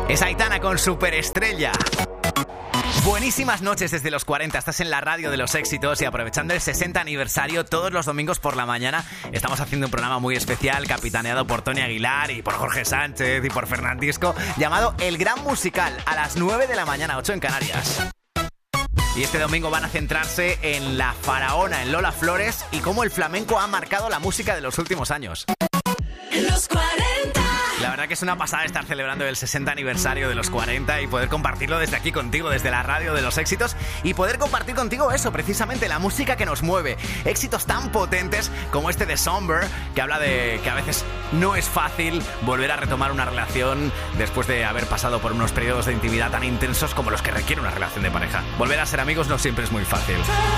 Es Aitana con Superestrella. Buenísimas noches desde los 40, estás en la radio de los éxitos y aprovechando el 60 aniversario, todos los domingos por la mañana estamos haciendo un programa muy especial capitaneado por Tony Aguilar y por Jorge Sánchez y por Fernandisco, llamado El Gran Musical, a las 9 de la mañana, 8 en Canarias. Y este domingo van a centrarse en La Faraona, en Lola Flores, y cómo el flamenco ha marcado la música de los últimos años. Los 40. La verdad que es una pasada estar celebrando el 60 aniversario de los 40 y poder compartirlo desde aquí contigo, desde la radio de los éxitos, y poder compartir contigo eso, precisamente la música que nos mueve. Éxitos tan potentes como este de Somber, que habla de que a veces no es fácil volver a retomar una relación después de haber pasado por unos periodos de intimidad tan intensos como los que requiere una relación de pareja. Volver a ser amigos no siempre es muy fácil.